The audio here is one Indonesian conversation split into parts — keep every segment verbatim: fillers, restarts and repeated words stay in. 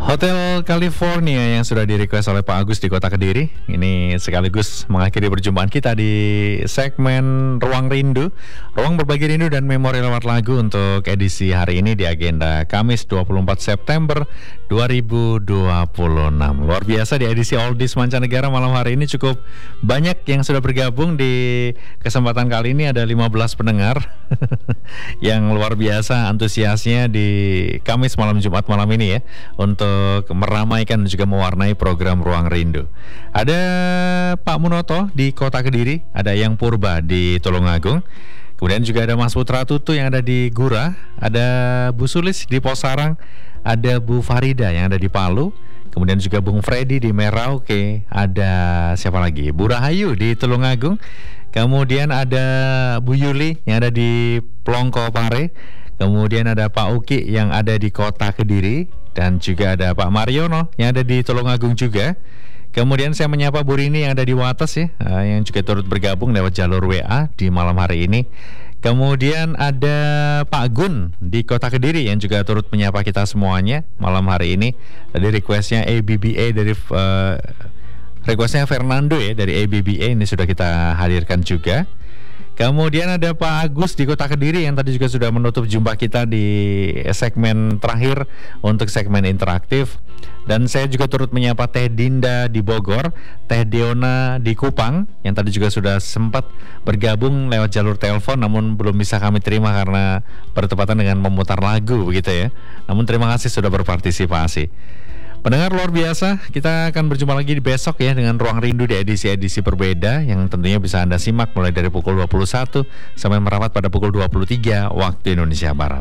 Hotel California yang sudah di-request oleh Pak Agus di Kota Kediri. Ini sekaligus mengakhiri perjumpaan kita di segmen Ruang Rindu, Ruang Berbagi Rindu dan Memori Lewat Lagu untuk edisi hari ini di agenda Kamis dua puluh empat September dua ribu dua puluh enam. Luar biasa di edisi Oldies Mancanegara malam hari ini cukup banyak yang sudah bergabung di kesempatan kali ini. Ada lima belas pendengar yang luar biasa antusiasnya di Kamis malam Jumat malam ini ya, untuk meramaikan dan juga mewarnai program Ruang Rindu. Ada Pak Munoto di Kota Kediri, ada Yang Purba di Tulungagung, kemudian juga ada Mas Putra Tutu yang ada di Gura, ada Bu Sulis di Posarang, ada Bu Farida yang ada di Palu, kemudian juga Bung Freddy di Merauke, ada siapa lagi? Bu Rahayu di Tulungagung, kemudian ada Bu Yuli yang ada di Plongko Pare, kemudian ada Pak Uki yang ada di Kota Kediri, dan juga ada Pak Mariono yang ada di Tulungagung juga. Kemudian saya menyapa Bu Rini yang ada di Wates ya, yang juga turut bergabung lewat jalur W A di malam hari ini. Kemudian ada Pak Gun di Kota Kediri yang juga turut menyapa kita semuanya malam hari ini. Tadi requestnya A B B A dari uh, requestnya Fernando ya dari A B B A, ini sudah kita hadirkan juga. Kemudian ada Pak Agus di Kota Kediri yang tadi juga sudah menutup jumpa kita di segmen terakhir untuk segmen interaktif. Dan saya juga turut menyapa Teh Dinda di Bogor, Teh Deona di Kupang yang tadi juga sudah sempat bergabung lewat jalur telepon, namun belum bisa kami terima karena bertepatan dengan memutar lagu begitu ya. Namun terima kasih sudah berpartisipasi. Pendengar luar biasa, kita akan berjumpa lagi di besok ya dengan Ruang Rindu di edisi-edisi berbeda yang tentunya bisa Anda simak mulai dari pukul dua puluh satu sampai merapat pada pukul dua puluh tiga waktu Indonesia Barat.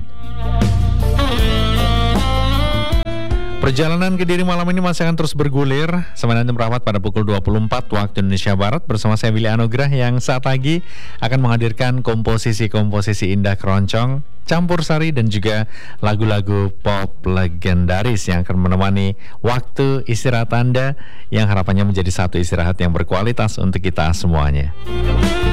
Perjalanan Kediri malam ini masih akan terus bergulir sampai nanti merapat pada pukul dua puluh empat waktu Indonesia Barat bersama saya Willy Anugrah yang saat lagi akan menghadirkan komposisi-komposisi indah keroncong, campur sari dan juga lagu-lagu pop legendaris yang akan menemani waktu istirahat Anda yang harapannya menjadi satu istirahat yang berkualitas untuk kita semuanya.